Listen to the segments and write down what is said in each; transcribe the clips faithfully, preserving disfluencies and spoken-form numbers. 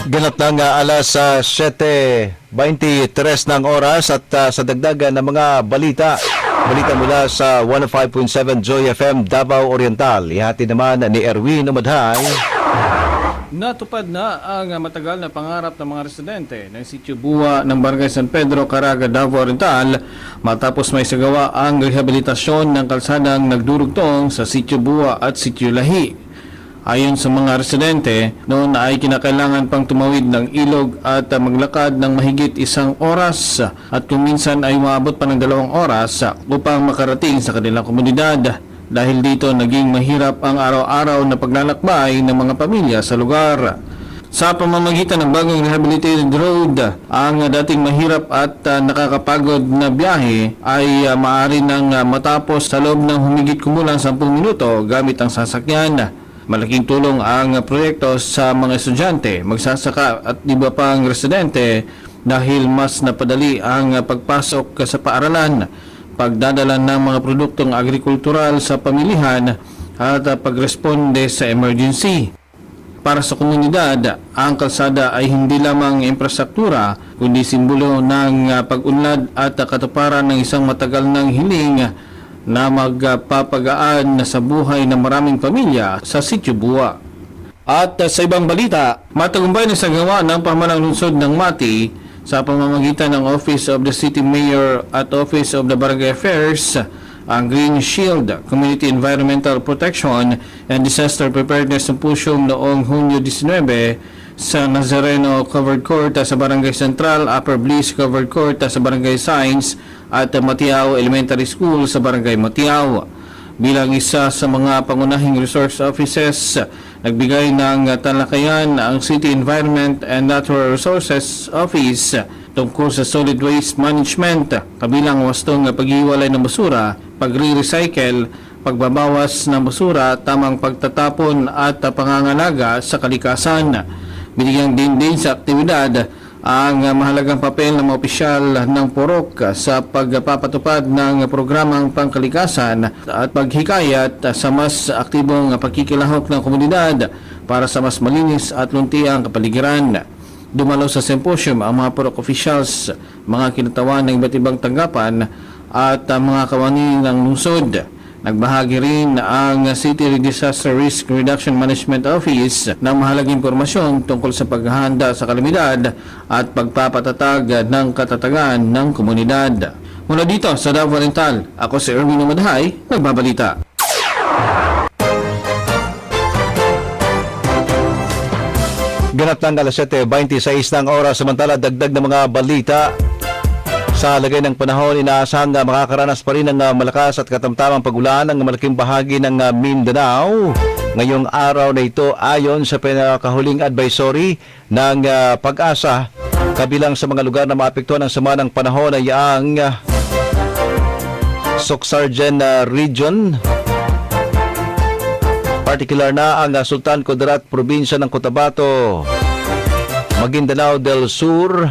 Ganap ng uh, alas uh, siyete twenty-tres ng oras at uh, sa dagdagan ng mga balita. Balita mula sa one oh five point seven Joy F M Davao Oriental. Ihati naman ni Erwin Umadhay. Natupad na ang matagal na pangarap ng mga residente ng Sitio Buwa ng Barangay San Pedro, Caraga, Davao Oriental matapos may sagawa ang rehabilitasyon ng kalsadang nagdurugtong sa Sitio Buwa at Sitio Lahi. Ayon sa mga residente, noon ay kinakailangan pang tumawid ng ilog at maglakad ng mahigit isang oras at kung minsan ay umabot pa ng dalawang oras upang makarating sa kanilang komunidad. Dahil dito naging mahirap ang araw-araw na paglalakbay ng mga pamilya sa lugar. Sa pamamagitan ng bagong rehabilitated road, ang dating mahirap at uh, nakakapagod na biyahe ay uh, maaari nang uh, matapos sa loob ng humigit kumulang sampung minuto gamit ang sasakyan. Malaking tulong ang proyekto sa mga estudyante, magsasaka at iba pang residente dahil mas napadali ang pagpasok sa paaralan, pagdadala ng mga produktong agrikultural sa pamilihan at pagresponde sa emergency. Para sa komunidad, ang kalsada ay hindi lamang infrastruktura kundi simbolo ng pag-unlad at katuparan ng isang matagal ng hiling na magpapagaan sa buhay ng maraming pamilya sa Sitio Buwa. At uh, sa ibang balita, matagumpay na sa gawa ng pamahalang lungsod ng Mati sa pamamagitan ng Office of the City Mayor at Office of the Barangay Affairs ang Green Shield, Community Environmental Protection and Disaster Preparedness Symposium noong Hunyo nineteen sa Nazareno Covered Court sa Barangay Central, Upper Bliss Covered Court sa Barangay Science at Matiao Elementary School sa Barangay Matiao. Bilang isa sa mga pangunahing resource offices, nagbigay ng talakayan ang City Environment and Natural Resources Office tungkol sa solid waste management, kabilang wastong pag-iwalay ng basura, pagre-recycle, pagbabawas ng basura, tamang pagtatapon at pangangalaga sa kalikasan. Binigyang din din sa aktibidad ang mahalagang papel ng mga opisyal ng Purok sa pagpapatupad ng programang pangkalikasan at paghikayat sa mas aktibong pagkikilahok ng komunidad para sa mas malinis at luntiang kapaligiran. Dumalo sa symposium ang mga Purok officials, mga kinatawan ng iba't ibang tanggapan at mga kawani ng lungsod. Nagbahagi rin ang City Disaster Risk Reduction Management Office ng mahalagang impormasyon tungkol sa paghahanda sa kalamidad at pagpapatatag ng katatagan ng komunidad. Mula dito sa Davao Oriental, ako si Erwin Umadhay, nagbabalita. Ganap ng alas siyete twenty-six ng oras, samantala dagdag ng mga balita. Sa lagay ng panahon, inaasahang uh, makakaranas pa rin ng uh, malakas at katamtamang pag-ulan ng malaking bahagi ng uh, Mindanao. Ngayong araw na ito, ayon sa pinakahuling advisory ng uh, Pag-asa, kabilang sa mga lugar na maapektuhan ng sama ng panahon ay ang uh, Soxargen uh, Region, particular na ang uh, Sultan Kudarat, probinsya ng Cotabato, Maguindanao del Sur,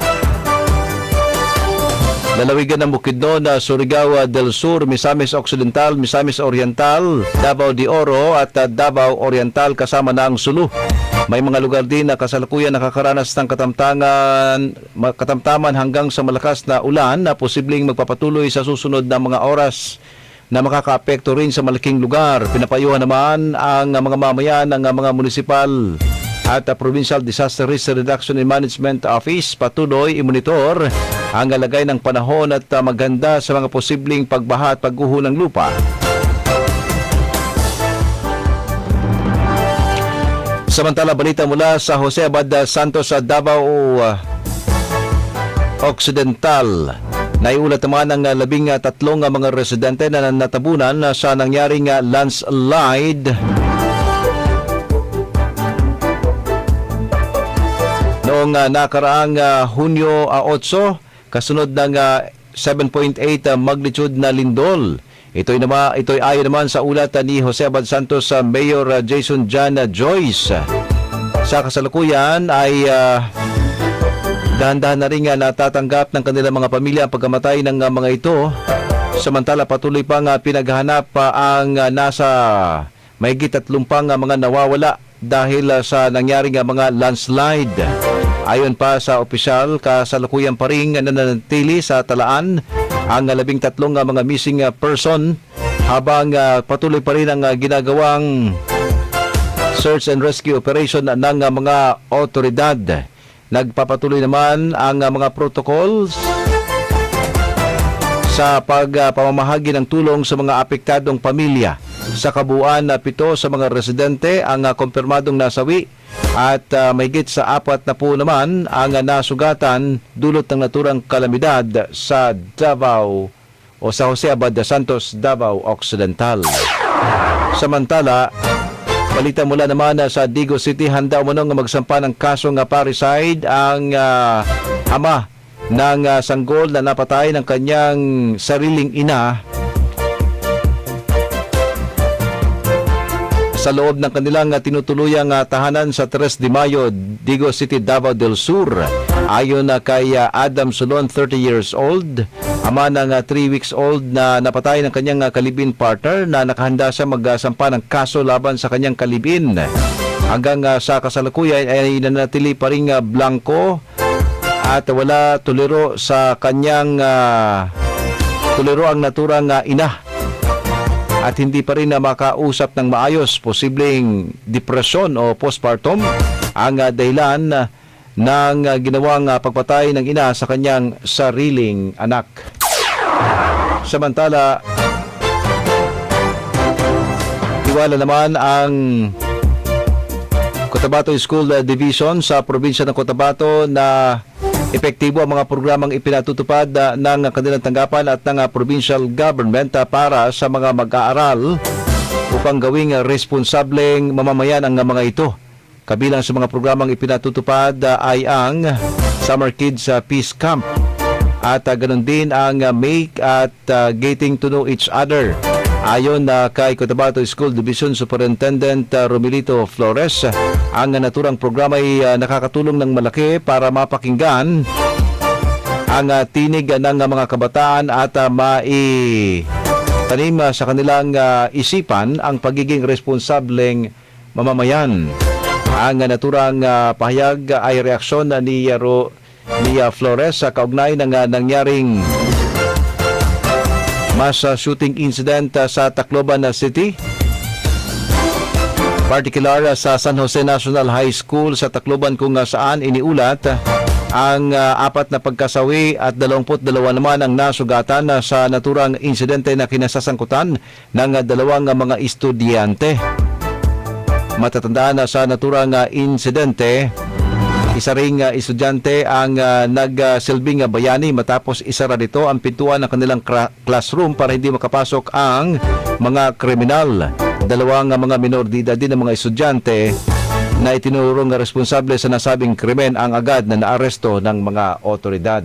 lalawigan ng Bukidnon, Surigao del Sur, Misamis Occidental, Misamis Oriental, Davao de Oro at uh, Davao Oriental kasama na ang Sulu. May mga lugar din na kasalukuyan nakakaranas ng katamtangan, katamtaman hanggang sa malakas na ulan na posibleng magpapatuloy sa susunod na mga oras na makakaapekto rin sa malaking lugar. Pinapayuhan naman ang mga mamayan ng mga munisipal at uh, Provincial Disaster Risk Reduction and Management Office patuloy i-monitor ang lagay ng panahon at uh, maganda sa mga posibleng pagbaha at pagguho ng lupa. Samantala, balita mula sa Jose Abad Santos sa Davao uh, Occidental. Naiulat naman ng uh, labing uh, tatlong uh, mga residente na natabunan uh, sa nangyaring uh, landslide noong uh, nakaraang uh, Hunyo uh, eight, kasunod ng uh, seven point eight uh, magnitude na lindol. Ito'y, naman, ito'y ayon naman sa ulat uh, ni Jose Abad Santos sa uh, Mayor uh, Jason Jan uh, Joyce. Sa kasalukuyan ay uh, dahan-dahan na rin uh, natatanggap ng kanilang mga pamilya ang pagkamatay ng uh, mga ito. Samantala patuloy pang uh, pinaghahanap uh, ang uh, nasa mahigit tatlong pang uh, mga nawawala dahil uh, sa nangyaring uh, mga landslide. Ayon pa sa opisyal, kasalukuyan pa rin nananatili sa talaan ang uh, labing tatlong uh, mga missing uh, person habang uh, patuloy pa rin ang uh, ginagawang search and rescue operation ng uh, mga otoridad. Nagpapatuloy naman ang uh, mga protocols sa pagpamamahagi uh, ng tulong sa mga apektadong pamilya. Sa kabuuan, na uh, pito sa mga residente ang uh, kumpirmadong nasawi at uh, mahigit sa apat na po naman ang uh, nasugatan dulot ng naturang kalamidad sa Davao o sa Jose Abad de Santos, Davao Occidental. Samantala, balita mula naman uh, sa Digo City, handa umunong magsampa ng kaso ng parricide ang uh, ama ng uh, sanggol na napatay ng kanyang sariling ina sa loob ng kanilang uh, tinutuluyang uh, tahanan sa Tres de Mayo, Digo City, Davao del Sur. Ayon uh, kay uh, Adam Solon, thirty years old, ama ng uh, three weeks old na napatay ng kanyang uh, kalibin partner na nakahanda siya magsampa ng kaso laban sa kanyang kalibin. Hanggang uh, sa kasalukuyan ay nanatili pa rin uh, blanco at wala tuliro sa kanyang uh, tuliro ang naturang uh, ina at hindi pa rin na makausap ng maayos. Posibleng depresyon o postpartum ang uh, dahilan uh, ng uh, ginawang uh, pagpatay ng ina sa kanyang sariling anak. Samantala, tiwala naman ang Cotabato School Division sa probinsya ng Cotabato na epektibo ang mga programang ipinatutupad uh, ng kanilang tanggapan at ng uh, provincial government uh, para sa mga mag-aaral upang gawing uh, responsableng mamamayan ang uh, mga ito. Kabilang sa mga programang ipinatutupad uh, ay ang Summer Kids uh, Peace Camp at uh, ganun din ang uh, Make at uh, Getting to Know Each Other. Ayon na uh, kay Cotabato School Division Superintendent uh, Romelito Flores, uh, ang uh, naturang programa ay uh, nakakatulong ng malaki para mapakinggan ang uh, tinig uh, ng uh, mga kabataan at uh, maitanim uh, sa kanilang uh, isipan ang pagiging responsableng mamamayan. Ang uh, naturang uh, pahayag uh, ay reaksyon uh, ni, uh, Ro, ni uh, Flores sa uh, kaugnay ng uh, nangyaring mass uh, shooting incident uh, sa Tacloban uh, City, particular uh, sa San Jose National High School sa Tacloban, kung uh, saan iniulat uh, ang uh, apat na pagkasawi at dalawampu't dalawa naman ang nasugatan uh, sa naturang insidente na kinasasangkutan ng uh, dalawang uh, mga estudyante. Matatandaan na uh, sa naturang uh, insidente, isa ring uh, estudyante ang uh, nagsilbing uh, bayani matapos isara dito ang pintuan ng kanilang kra- classroom para hindi makapasok ang mga kriminal. Dalawang uh, mga minor de edad din ng mga estudyante na itinurong uh, responsable sa nasabing krimen ang agad na naaresto ng mga otoridad.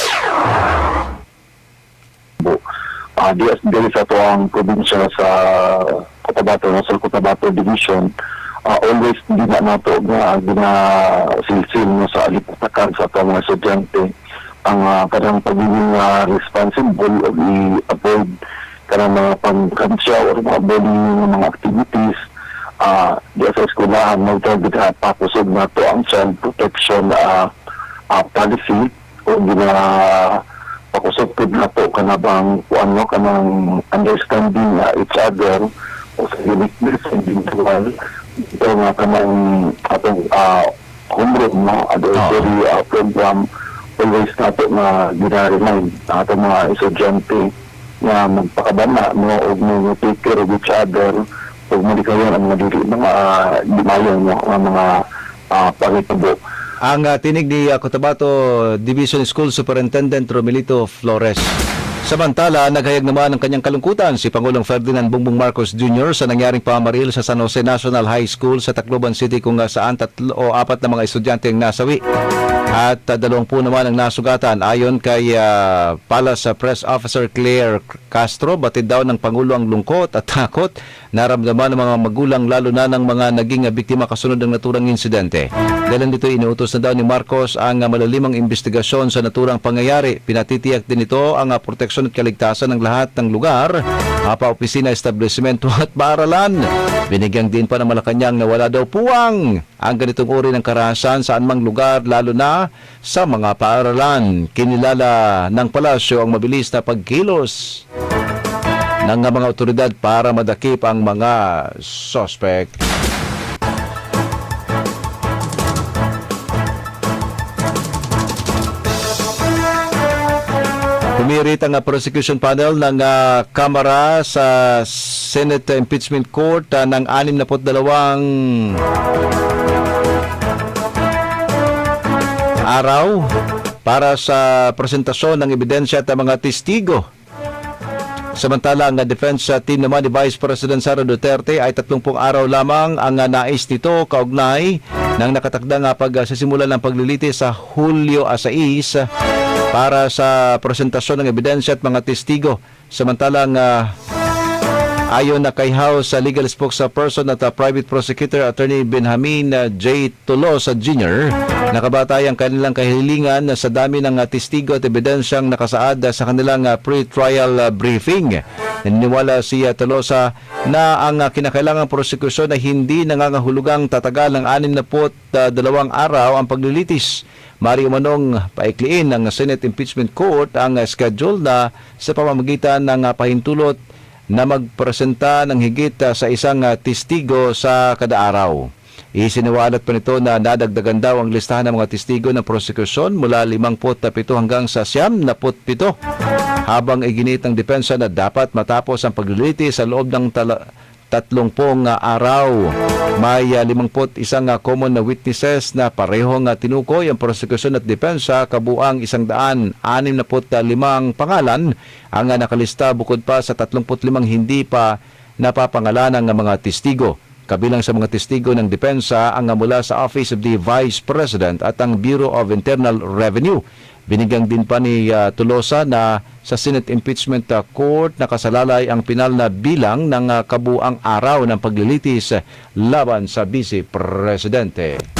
Uh, di, di sa ito ang probinsya sa Cotabato, sa Cotabato Division. Uh, always di na nato na ginasilsil no, sa alipatakan sa ito mga estudyante ang uh, kanang pagiging uh, responsible o i-avoid kanang mga pangkansya o mga bullying ng mga activities uh, di sa eskulahan magtagit na pakusog na to ang child protection uh, uh, policy o gina pakusog po na to kanabang ano kanang understanding uh, each other o sa uniqueness and individual. Ito nga kanang atong uh, homeroom, no? Advisory uh, program, always nato na gina-remind na atong mga estudyante na magpakabana, no? O mga take care of each other, o muli kayo ang mga dili, mga uh, dimayon, no? Ang mga uh, pangitubo. Ang uh, tinig ni uh, Cotabato Division School Superintendent Romelito Flores. Samantala, naghayag naman ng kanyang kalungkutan si Pangulong Ferdinand Bongbong Marcos Junior sa nangyaring pamaril sa San Jose National High School sa Tacloban City, kung saan tatlo o apat na mga estudyante ang nasawi at uh, dalawampu naman ang nasugatan. Ayon kay uh, Palace uh, Press Officer Claire Castro, batid daw ng Pangulo ang lungkot at takot naramdaman ng mga magulang lalo na ng mga naging biktima kasunod ng naturang insidente. Dahil dito inuutos na daw ni Marcos ang malalimang investigasyon sa naturang pangyayari. Pinatitiyak din ito ang proteksyon at kaligtasan ng lahat ng lugar, mapa-opisina, establishmento at paaralan. Binigyang din pa ng Malacanang na wala daw puwang ang ganitong uri ng karahasan sa anumang lugar lalo na sa mga paaralan. Kinilala ng palasyo ang mabilis na pagkilos ng mga otoridad para madakip ang mga suspect. Pumirit ang uh, prosecution panel ng uh, Kamara sa Senate Impeachment Court uh, ng anim na dalawang araw para sa presentasyon ng ebidensya at mga testigo. Samantala, ang defense team naman ni Vice President Sara Duterte ay tatlumpung araw lamang ang nais nito kaugnay ng nakatakdang pagsisimula ng paglilitis sa Hulyo sais para sa presentasyon ng ebidensya at mga testigo. Samantalang uh, ayon na kay House uh, Legal Spokesperson at uh, Private Prosecutor Attorney Benjamin uh, J. Tolosa Junior, nakabatay ang kanilang kahilingan uh, sa dami ng uh, testigo at ebidensyang nakasaad uh, sa kanilang uh, pre-trial uh, briefing. Naniniwala si uh, Tolosa na ang uh, kinakailangang prosekusyon ay hindi nangangahulugang tatagal ng anim na dalawang araw ang paglilitis. Mari umanong paikliin ng Senate Impeachment Court ang uh, schedule na sa pamamagitan ng uh, pahintulot na magpresenta ng higit uh, sa isang uh, testigo sa kada araw. Isiniwalat pa nito na nadagdagan daw ang listahan ng mga testigo ng prosekusyon mula limangput na pito hanggang sa siyam na pito, habang iginit ng depensa na dapat matapos ang paglilitis sa loob ng tala- tatlongpong uh, araw. May uh, limangput isang uh, common na witnesses na parehong uh, tinukoy ang prosekusyon at depensa, kabuang isang daan anim na put limang pangalan ang uh, nakalista bukod pa sa tatlumput limang hindi pa napapangalan ng mga testigo. Kabilang sa mga testigo ng depensa ang uh, mula sa Office of the Vice President at ang Bureau of Internal Revenue. Binigyang din pa ni uh, Tolosa na sa Senate Impeachment uh, Court nakasalalay ang pinal na bilang ng uh, kabuang araw ng paglilitis laban sa Vice Presidente.